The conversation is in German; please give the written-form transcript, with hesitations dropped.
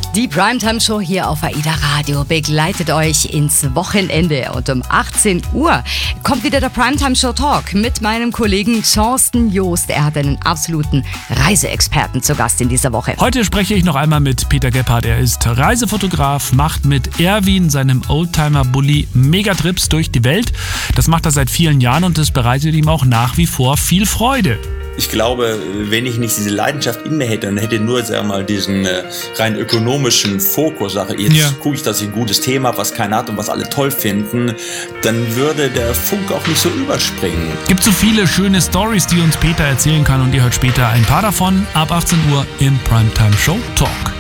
Die Primetime-Show hier auf AIDA Radio begleitet euch ins Wochenende. Und um 18 Uhr kommt wieder der Primetime-Show-Talk mit meinem Kollegen Thorsten Joost. Er hat einen absoluten Reiseexperten zu Gast in dieser Woche. Heute spreche ich noch einmal mit Peter Gebhardt. Er ist Reisefotograf, macht mit Erwin, seinem Oldtimer-Bulli, Megatrips durch die Welt. Das macht er seit vielen Jahren und das bereitet ihm auch nach wie vor viel Freude. Ich glaube, wenn ich nicht diese Leidenschaft in mir hätte und hätte nur, sagen wir mal, diesen rein ökonomischen Fokus, gucke ich, dass ich ein gutes Thema habe, was keiner hat und was alle toll finden, dann würde der Funke auch nicht so überspringen. Gibt so viele schöne Stories, die uns Peter erzählen kann und ihr hört später ein paar davon ab 18 Uhr im Primetime Show Talk.